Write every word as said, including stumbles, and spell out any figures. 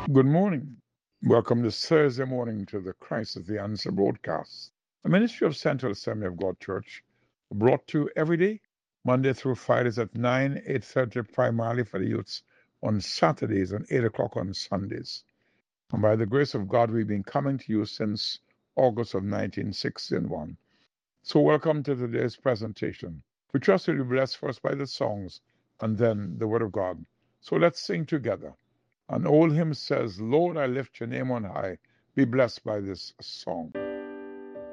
Good morning. Welcome this Thursday morning to the Christ is the Answer broadcast. A ministry of Central Assembly of God Church, brought to you every day, Monday through Fridays at nine, eight thirty primarily for the youths on Saturdays and eight o'clock on Sundays. And by the grace of God, we've been coming to you since August of nineteen sixty-one. So welcome to today's presentation. We trust you'll be blessed first by the songs and then the Word of God. So let's sing together. An old hymn says, Lord, I lift your name on high. Be blessed by this song.